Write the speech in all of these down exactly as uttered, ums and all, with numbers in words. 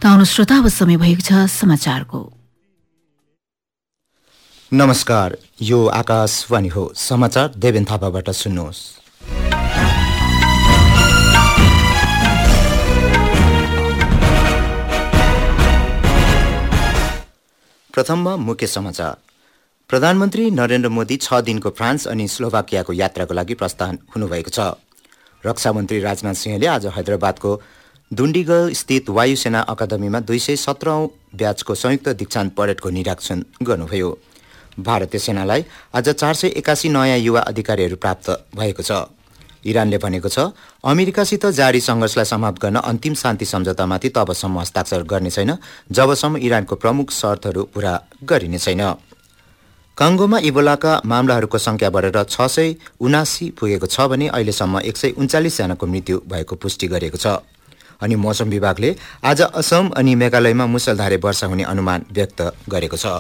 त आउनु श्रोता, अब समय भएको छ समाचारको। नमस्कार, यो आकाशवाणी हो। समाचार देवेन थापाबाट सुन्नुहोस्। प्रथममा मुख्य समाचार। प्रधानमन्त्री नरेन्द्र मोदी छ दिनको फ्रान्स अनि स्लोभाकियाको यात्राको लागि प्रस्थान हुनुभएको छ। रक्षा मन्त्री राजनाथ सिंहले आज हैदराबादको दुण्डीगल स्थित वायुसेना अकादमीमा दुई सय सत्रौं ब्याचको संयुक्त दीक्षान्त परेडको निरीक्षण गर्नुभयो। भारतीय सेनालाई आज चार सय एकासी नयाँ युवा अधिकारीहरू प्राप्त भएको छ। इरानले भनेको छ अमेरिकासित जारी सङ्घर्षलाई समाप्त गर्न अन्तिम शान्ति सम्झौतामाथि तबसम्म हस्ताक्षर गर्ने छैन जबसम्म इरानको प्रमुख शर्तहरू पूरा गरिने छैन। कङ्गोमा इबोलाका मामलाहरूको संख्या बढेर छ सय उनासी पुगेको छ भने अहिलेसम्म एक सय उन्चालिस जनाको मृत्यु भएको पुष्टि गरेको छ। अनि मौसम विभागले आज असम अनि मेघालयमा मुसलधारे वर्षा हुने अनुमान व्यक्त गरेको छ।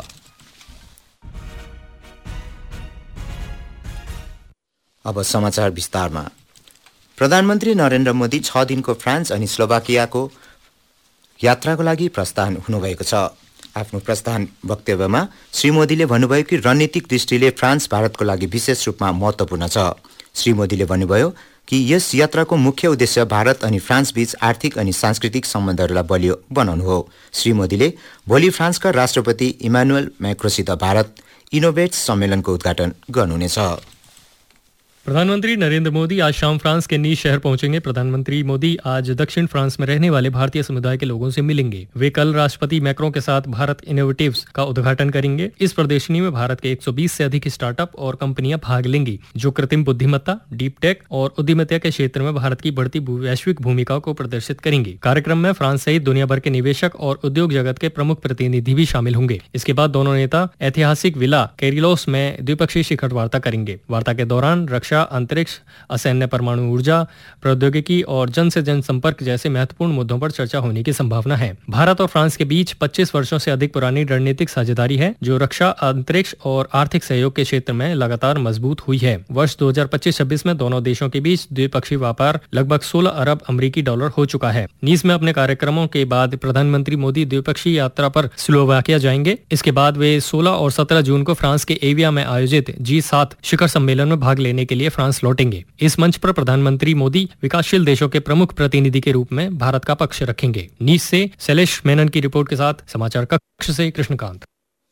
अब समाचार विस्तारमा। प्रधानमन्त्री नरेन्द्र मोदी छ दिनको फ्रान्स अनि स्लोभाकियाको यात्राको लागि प्रस्थान हुनुभएको छ। आफ्नो प्रस्थान वक्तव्यमा श्री मोदीले भन्नुभयो कि रणनीतिक दृष्टिले फ्रान्स भारतको लागि विशेष रूपमा महत्त्वपूर्ण छ। श्री मोदीले भन्नुभयो कि यस यात्राको मुख्य उद्देश्य भारत अनि फ्रान्स बीच आर्थिक अनि सांस्कृतिक सम्बन्धहरूलाई बलियो बनाउनु हो। श्री मोदीले भोलि फ्रान्सका राष्ट्रपति इमानुएल मैक्रोसित भारत इनोभेट्स सम्मेलनको उद्घाटन गर्नुहुनेछ। प्रधानमंत्री नरेंद्र मोदी आज शाम फ्रांस के नीस शहर पहुंचेंगे। प्रधानमंत्री मोदी आज दक्षिण फ्रांस में रहने वाले भारतीय समुदाय के लोगों से मिलेंगे। वे कल राष्ट्रपति मैक्रों के साथ भारत इनोवेटिव्स का उद्घाटन करेंगे। इस प्रदर्शनी में भारत के एक सौ बीस से अधिक स्टार्टअप और कंपनियां भाग लेंगी जो कृत्रिम बुद्धिमत्ता, डीप टेक और उद्यमिता के क्षेत्र में भारत की बढ़ती वैश्विक भूमिका को प्रदर्शित करेंगी। कार्यक्रम में फ्रांस सहित दुनिया भर के निवेशक और उद्योग जगत के प्रमुख प्रतिनिधि भी शामिल होंगे। इसके बाद दोनों नेता ऐतिहासिक विला कैरिलोस में द्विपक्षीय शिखर वार्ता करेंगे। वार्ता के दौरान रक्षा, अंतरिक्ष, असैन्य परमाणु ऊर्जा, प्रौद्योगिकी और जन से जन संपर्क जैसे महत्वपूर्ण मुद्दों पर चर्चा होने की संभावना है। भारत और फ्रांस के बीच पच्चीस वर्षों से अधिक पुरानी रणनीतिक साझेदारी है जो रक्षा, अंतरिक्ष और आर्थिक सहयोग के क्षेत्र में लगातार मजबूत हुई है। वर्ष दो हज़ार पच्चीस छब्बीस में दोनों देशों के बीच द्विपक्षीय व्यापार लगभग सोलह अरब अमेरिकी डॉलर हो चुका है। नीस में अपने कार्यक्रमों के बाद प्रधानमंत्री मोदी द्विपक्षीय यात्रा पर स्लोवाकिया जाएंगे। इसके बाद वे सोलह और सत्रह जून को फ्रांस के एविया में आयोजित जी सात शिखर सम्मेलन में भाग लेने के लिए फ्रांस लौटेंगे। इस मंच पर प्रधानमंत्री मोदी विकासशील देशों के प्रमुख प्रतिनिधि के रूप में भारत का पक्ष रखेंगे। नीस से शैलेश मेनन की रिपोर्ट के साथ समाचार कक्ष से कृष्णकांत।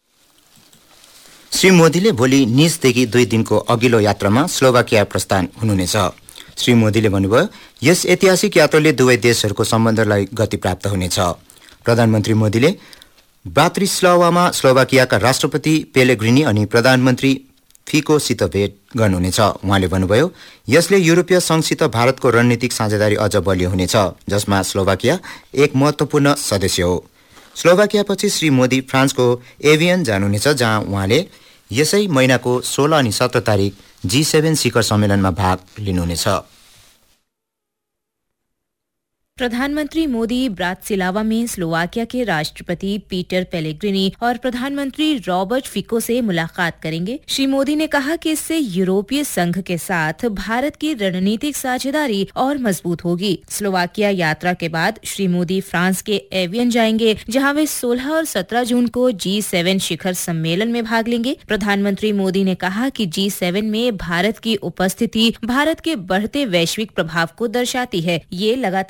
श्री मोदीले भोलि निसदेखि दुई दिनको अघिल्लो यात्रामा स्लोभाकिया प्रस्थान हुनुहुनेछ। श्री मोदीले भन्नुभयो यस ऐतिहासिक यात्राले दुवै देशहरूको सम्बन्धलाई गति प्राप्त हुनेछ। प्रधानमन्त्री मोदीले ब्रातिस्लावामा स्लोभाकियाका राष्ट्रपति पेलेग्रिनी अनि प्रधानमन्त्री फिकोसित भेट गर्नुहुनेछ। उहाँले भन्नुभयो यसले युरोपीय संघसित भारतको रणनीतिक साझेदारी अझ बलियो हुनेछ जसमा स्लोभाकिया एक महत्त्वपूर्ण सदस्य हो। स्लोभाकियापछि श्री मोदी फ्रान्सको एभियन जानुहुनेछ जहाँ उहाँले यसै महिनाको सोह्र अनि सत्र तारिक जी सेभेन शिखर सम्मेलनमा भाग लिनुहुनेछ। प्रधानमंत्री मोदी ब्रातिस्लावा में स्लोवाकिया के राष्ट्रपति पीटर पेलेग्रिनी और प्रधानमंत्री रॉबर्ट फिको से मुलाकात करेंगे। श्री मोदी ने कहा कि इससे यूरोपीय संघ के साथ भारत की रणनीतिक साझेदारी और मजबूत होगी। स्लोवाकिया यात्रा के बाद श्री मोदी फ्रांस के एवियन जाएंगे जहां वे सोलह और सत्रह जून को जी सेवन शिखर सम्मेलन में भाग लेंगे। प्रधानमंत्री मोदी ने कहा कि जी सेवन में भारत की उपस्थिति भारत के बढ़ते वैश्विक प्रभाव को दर्शाती है। ये लगातार